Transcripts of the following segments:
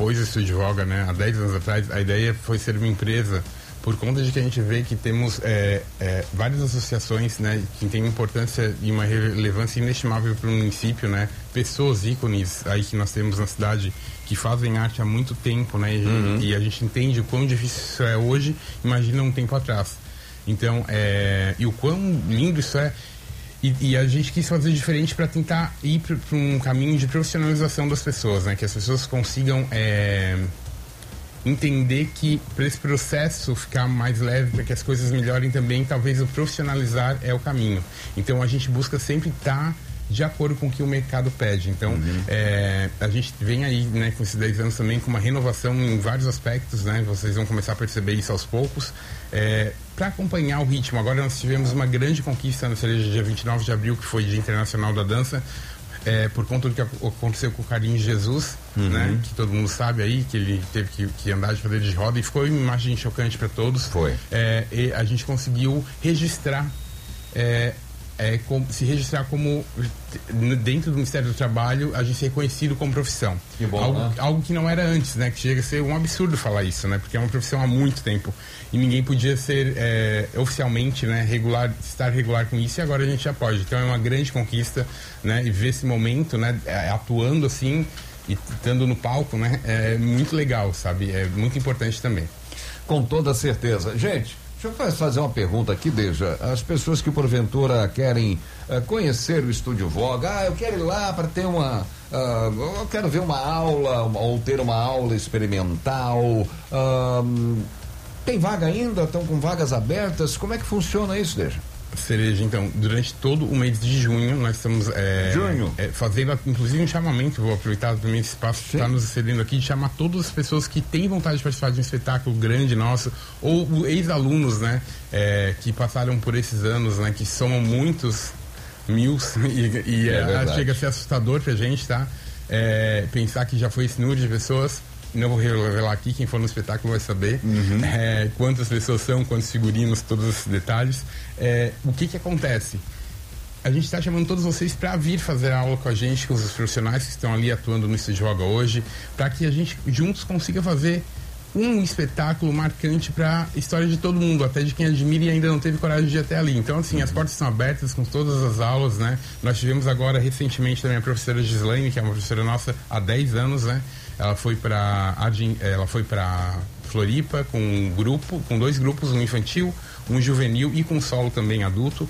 propôs o Estúdio Voga, né, há 10 anos atrás, a ideia foi ser uma empresa por conta de que a gente vê que temos várias associações, né, que têm importância e uma relevância inestimável para o município, né, pessoas, ícones aí que nós temos na cidade que fazem arte há muito tempo, né, e a gente entende o quão difícil isso é hoje, imagina um tempo atrás. Então, e o quão lindo isso é. E a gente quis fazer diferente para tentar ir para um caminho de profissionalização das pessoas, né? Que as pessoas consigam entender que para esse processo ficar mais leve, para que as coisas melhorem também, talvez o profissionalizar é o caminho. Então a gente busca sempre estar de acordo com o que o mercado pede. Então a gente vem aí, né, com esses 10 anos também com uma renovação em vários aspectos, né? Vocês vão começar a perceber isso aos poucos. Para acompanhar o ritmo, agora nós tivemos uma grande conquista na cereja dia 29 de abril, que foi Dia Internacional da Dança, por conta do que aconteceu com o Carlinhos Jesus, né, que todo mundo sabe aí, que ele teve que andar de cadeira de roda, e ficou uma imagem chocante para todos. Foi. E a gente conseguiu registrar, se registrar como, dentro do Ministério do Trabalho, a gente ser reconhecido como profissão. Que bom, algo que não era antes, né? Que chega a ser um absurdo falar isso, né? Porque é uma profissão há muito tempo e ninguém podia ser oficialmente, né, estar regular com isso, e agora a gente já pode. Então é uma grande conquista, né? E ver esse momento, né, atuando assim e estando no palco, né? É muito legal, sabe? É muito importante também. Com toda certeza. Gente, deixa eu fazer uma pergunta aqui, Deja. As pessoas que porventura querem conhecer o Estúdio Voga, eu quero ir lá para ter eu quero ver uma aula, ou ter uma aula experimental. Tem vaga ainda? Estão com vagas abertas? Como é que funciona isso, Deja? Cereja, então, durante todo o mês de junho, nós estamos fazendo, inclusive, um chamamento. Vou aproveitar também esse espaço que está nos cedendo aqui, de chamar todas as pessoas que têm vontade de participar de um espetáculo grande nosso, ou ex-alunos, né, que passaram por esses anos, né, que somam muitos mil, e chega a ser assustador pra gente, tá? Pensar que já foi esse número de pessoas. Não vou revelar aqui, quem for no espetáculo vai saber quantas pessoas são, quantos figurinos, todos esses detalhes. O que acontece? A gente está chamando todos vocês para vir fazer aula com a gente, com os profissionais que estão ali atuando no Estúdio Voga hoje, para que a gente juntos consiga fazer um espetáculo marcante para a história de todo mundo, até de quem admira e ainda não teve coragem de ir até ali. Então, assim, as portas estão abertas com todas as aulas, né? Nós tivemos agora, recentemente, também a professora Gislaine, que é uma professora nossa há 10 anos, né? Ela foi para Floripa com 2 grupos, um infantil, um juvenil e com solo também adulto,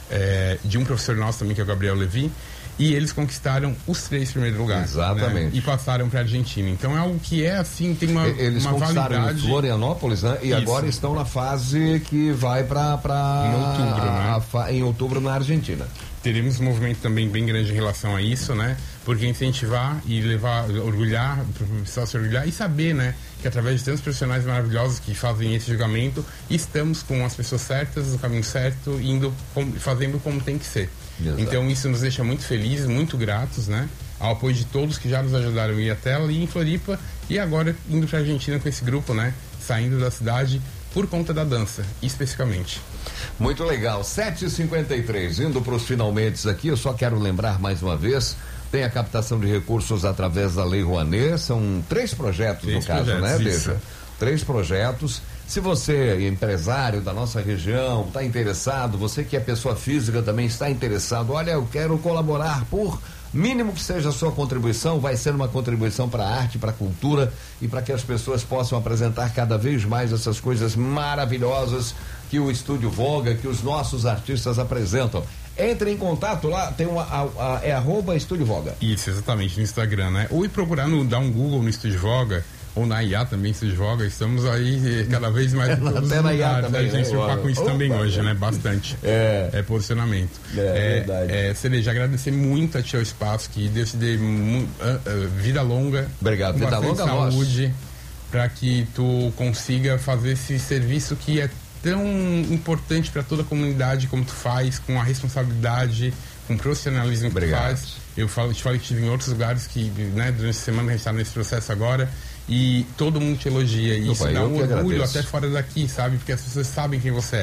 de um professor nosso também, que é o Gabriel Levi, e eles conquistaram os 3 primeiros lugares. Exatamente. Né? E passaram para a Argentina. Então é algo que assim, tem uma eles uma conquistaram validade. Em Florianópolis, né? E isso. Agora estão na fase que vai para em outubro, né? Em outubro na Argentina. Teremos um movimento também bem grande em relação a isso, né? Porque incentivar e orgulhar, para o pessoal se orgulhar e saber, né? Que através de tantos profissionais maravilhosos que fazem esse julgamento, estamos com as pessoas certas, no caminho certo, fazendo como tem que ser. Exato. Então isso nos deixa muito felizes, muito gratos, né? Ao apoio de todos que já nos ajudaram a ir até ali em Floripa e agora indo para a Argentina com esse grupo, né? Saindo da cidade por conta da dança, especificamente. Muito legal, 7h53, indo para os finalmente aqui, eu só quero lembrar mais uma vez, tem a captação de recursos através da Lei Rouanet, são 3 projetos no caso, né, Deja? 3 projetos. Se você é empresário da nossa região, está interessado, você que é pessoa física também está interessado, olha, eu quero colaborar por mínimo que seja a sua contribuição, vai ser uma contribuição para a arte, para a cultura e para que as pessoas possam apresentar cada vez mais essas coisas maravilhosas que o Estúdio Voga, que os nossos artistas apresentam. Entre em contato lá, tem @Estúdio Voga. Isso, exatamente, no Instagram, né? Ou procurar dar um Google no Estúdio Voga, ou na IA também, Estúdio Voga, estamos aí cada vez mais em todos os lugares, né? A gente se preocupar com isso também hoje, né? Bastante. É posicionamento. Verdade. Cereja, agradecer muito a ti ao espaço, que Deus te dê vida longa. Obrigado, vida longa, saúde, para que tu consiga fazer esse serviço que é tão importante para toda a comunidade como tu faz, com a responsabilidade, com o profissionalismo que tu faz. Eu te falei que estive em outros lugares que, né, durante a semana a gente está nesse processo agora e todo mundo te elogia e isso dá um orgulho até fora daqui, sabe? Porque as pessoas sabem quem você é.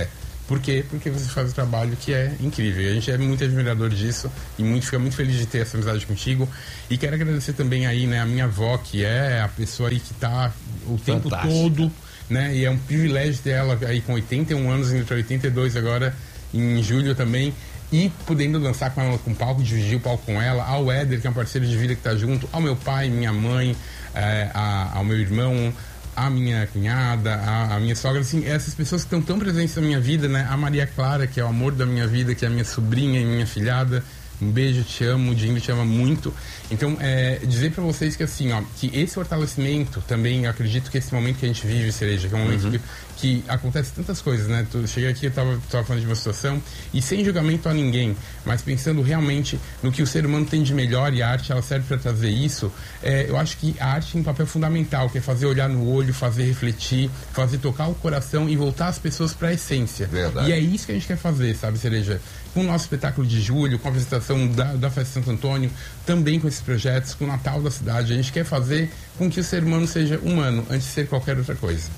Por quê? Porque você faz um trabalho que é incrível. A gente é muito admirador disso e fica muito feliz de ter essa amizade contigo. E quero agradecer também aí, né, a minha avó, que é a pessoa aí que está o tempo todo, né? E é um privilégio ter ela aí com 81 anos, indo para 82 agora, em julho também. E podendo dançar com ela com o palco, dividir o palco com ela, ao Éder, que é um parceiro de vida que está junto, ao meu pai, minha mãe, ao meu irmão, a minha cunhada, a minha sogra, assim, essas pessoas que estão tão presentes na minha vida, né? A Maria Clara, que é o amor da minha vida, que é a minha sobrinha e minha filhada. Um beijo, te amo, o Dinho te ama muito. Então, dizer para vocês que assim, ó, que esse fortalecimento também, eu acredito que esse momento que a gente vive, Cereja, que é um momento que acontece tantas coisas, né? Cheguei aqui, eu tava falando de uma situação, e sem julgamento a ninguém, mas pensando realmente no que o ser humano tem de melhor, e a arte, ela serve para trazer isso. Eu acho que a arte tem um papel fundamental, que é fazer olhar no olho, fazer refletir, fazer tocar o coração e voltar as pessoas para a essência. Verdade. E é isso que a gente quer fazer, sabe, Cereja? Com o nosso espetáculo de julho, com a apresentação da Festa Santo Antônio, também com esses projetos, com o Natal da cidade. A gente quer fazer com que o ser humano seja humano, antes de ser qualquer outra coisa.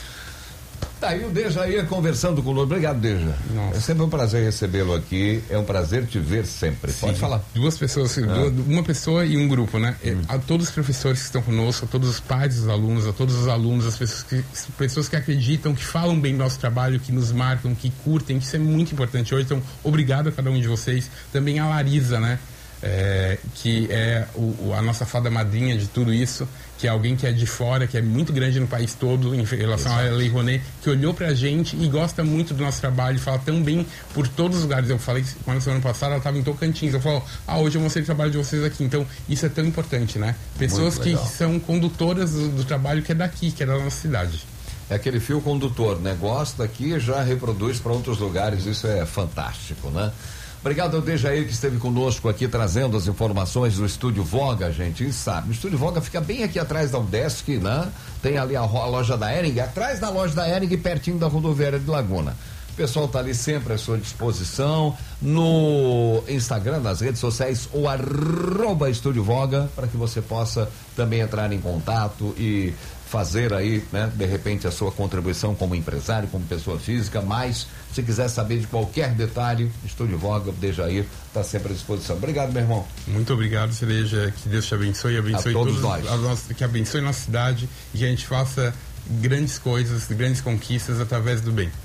Tá aí o Dejair conversando conosco. Obrigado, Deja. Nossa. É sempre um prazer recebê-lo aqui. É um prazer te ver sempre. Sim. Pode falar. Duas pessoas, uma pessoa e um grupo, né? A todos os professores que estão conosco, a todos os pais dos alunos, a todos os alunos, as pessoas que acreditam, que falam bem do nosso trabalho, que nos marcam, que curtem, que isso é muito importante hoje. Então, obrigado a cada um de vocês. Também a Larisa, né? Que é a nossa fada madrinha de tudo isso, que é alguém que é de fora, que é muito grande no país todo em relação à Lei Rouanet, que olhou pra gente e gosta muito do nosso trabalho, fala tão bem por todos os lugares. Eu falei que quando semana passada ela estava em Tocantins, eu falo, hoje eu mostrei o trabalho de vocês aqui. Então isso é tão importante, né? Pessoas que são condutoras do trabalho que é daqui, que é da nossa cidade. É aquele fio condutor, né? Gosta aqui e já reproduz para outros lugares, isso é fantástico, né? Obrigado ao Dejair que esteve conosco aqui trazendo as informações do Estúdio Voga, gente, sabe, o Estúdio Voga fica bem aqui atrás da UDESC, né? Tem ali a loja da Hering, atrás da loja da Hering, pertinho da rodoviária de Laguna. O pessoal tá ali sempre à sua disposição, no Instagram, nas redes sociais, ou @Estúdio Voga, para que você possa também entrar em contato e fazer aí, né, de repente a sua contribuição como empresário, como pessoa física, mas se quiser saber de qualquer detalhe, Estúdio Voga, Dejair está sempre à disposição. Obrigado, meu irmão. Muito obrigado, Cereja, que Deus te abençoe, abençoe a todos nós. Que abençoe nossa cidade e que a gente faça grandes coisas, grandes conquistas através do bem.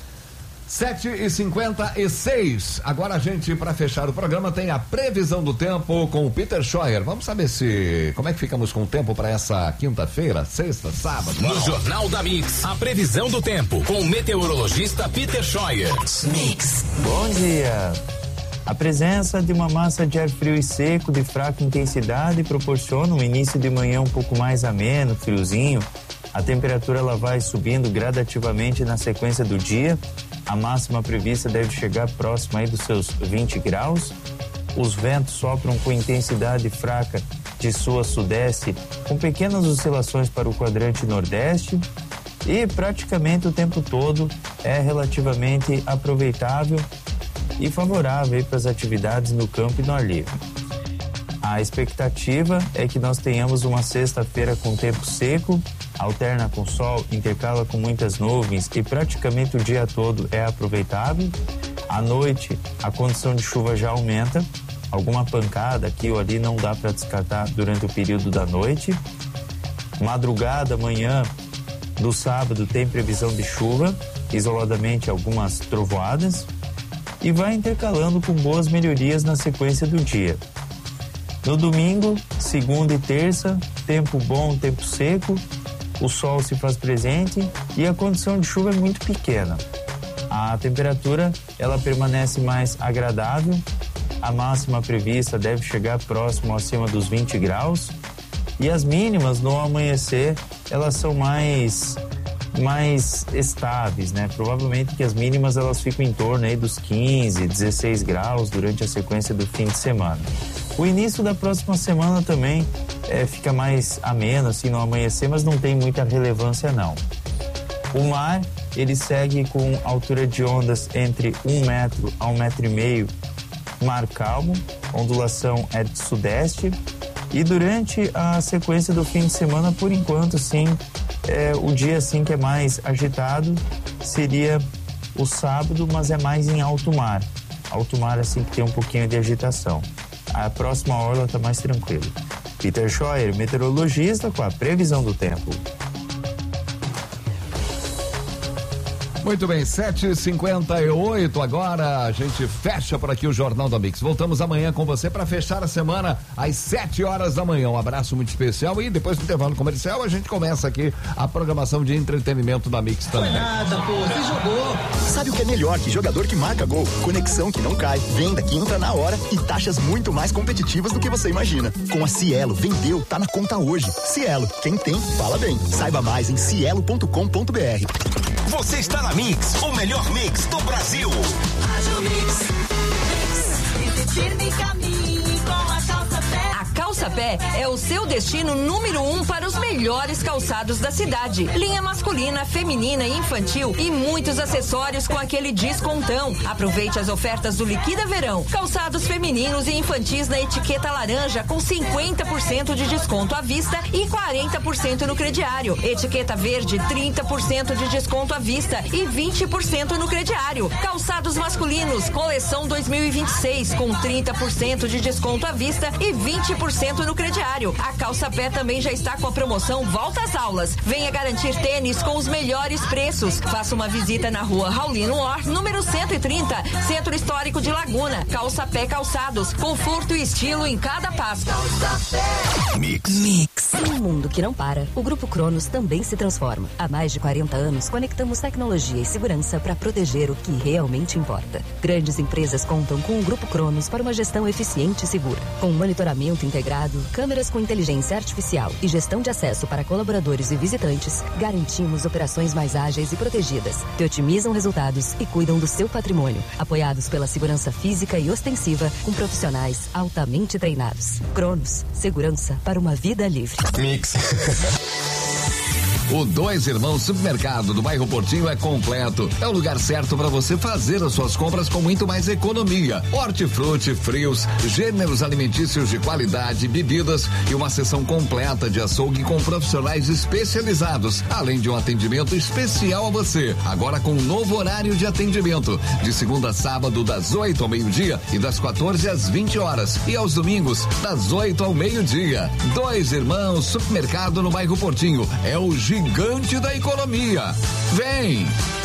7h56. Agora a gente, para fechar o programa, tem a previsão do tempo com o Peter Scheuer. Vamos saber como é que ficamos com o tempo para essa quinta-feira, sexta, sábado. No Jornal da Mix, a previsão do tempo com o meteorologista Peter Scheuer. Mix. Bom dia. A presença de uma massa de ar frio e seco de fraca intensidade proporciona um início de manhã um pouco mais ameno, friozinho. A temperatura ela vai subindo gradativamente na sequência do dia. A máxima prevista deve chegar próxima aí dos seus 20 graus. Os ventos sopram com intensidade fraca de sul a sudeste, com pequenas oscilações para o quadrante nordeste. E praticamente o tempo todo é relativamente aproveitável e favorável para as atividades no campo e no ar livre. A expectativa é que nós tenhamos uma sexta-feira com tempo seco, alterna com sol, intercala com muitas nuvens e praticamente o dia todo é aproveitável. À noite, a condição de chuva já aumenta, alguma pancada aqui ou ali não dá para descartar durante o período da noite. Madrugada, manhã do sábado tem previsão de chuva, isoladamente algumas trovoadas, e vai intercalando com boas melhorias na sequência do dia. No domingo, segunda e terça, tempo bom, tempo seco, o sol se faz presente e a condição de chuva é muito pequena. A temperatura, ela permanece mais agradável, a máxima prevista deve chegar próximo acima dos 20 graus e as mínimas no amanhecer, elas são mais estáveis, né? Provavelmente que as mínimas elas ficam em torno aí dos 15, 16 graus durante a sequência do fim de semana. O início da próxima semana também fica mais ameno assim no amanhecer, mas não tem muita relevância não. O mar, ele segue com altura de ondas entre 1 metro a 1,5 metros, mar calmo, ondulação é de sudeste, e durante a sequência do fim de semana, por enquanto, sim, o dia assim que é mais agitado seria o sábado, mas é mais em alto mar. Alto mar, assim, que tem um pouquinho de agitação. A próxima orla está mais tranquila. Peter Scheuer, meteorologista, com a previsão do tempo. Muito bem, 7h58 agora, a gente fecha por aqui o Jornal da Mix. Voltamos amanhã com você para fechar a semana às 7 horas da manhã. Um abraço muito especial e depois do intervalo comercial a gente começa aqui a programação de entretenimento da Mix também. Foi nada, pô, você jogou. Sabe o que é melhor que jogador que marca gol? Conexão que não cai, venda que entra na hora e taxas muito mais competitivas do que você imagina. Com a Cielo, vendeu, tá na conta hoje. Cielo, quem tem, fala bem. Saiba mais em cielo.com.br. Você está na Mix, o melhor mix do Brasil. Firme caminho com a Calça Pé. A Calça Pé é o seu destino número 1 para os melhores calçados da cidade. Linha masculina, feminina e infantil e muitos acessórios com aquele descontão. Aproveite as ofertas do Liquida Verão. Calçados femininos e infantis na etiqueta laranja com 50% de desconto à vista e 40% no crediário. Etiqueta verde, 30% de desconto à vista e 20% no crediário. Calçados masculinos, coleção 2026 com 30% de desconto à vista e 20% no crediário. A Calça Pé também já está com a promoção Volta às Aulas. Venha garantir tênis com os melhores preços. Faça uma visita na rua Raulino Or, número 130, Centro Histórico de Laguna. Calça Pé Calçados, conforto e estilo em cada passo. Mix. Em um mundo que não para, o Grupo Cronos também se transforma. Há mais de 40 anos, conectamos tecnologia e segurança para proteger o que realmente importa. Grandes empresas contam com o Grupo Cronos para uma gestão eficiente e segura. Com monitoramento integrado, câmeras com inteligência artificial e gestão de acesso para colaboradores e visitantes, garantimos operações mais ágeis e protegidas, que otimizam resultados e cuidam do seu patrimônio, apoiados pela segurança física e ostensiva, com profissionais altamente treinados. Cronos, segurança para uma vida livre. Mix. O Dois Irmãos Supermercado do bairro Portinho é completo. É o lugar certo para você fazer as suas compras com muito mais economia. Hortifruti, frios, gêneros alimentícios de qualidade, bebidas e uma seção completa de açougue com profissionais especializados, além de um atendimento especial a você. Agora com um novo horário de atendimento, de segunda a sábado das 8 ao meio-dia e das 14 às 20 horas e aos domingos das 8 ao meio-dia. Dois Irmãos Supermercado no bairro Portinho é o gigante da economia. Vem!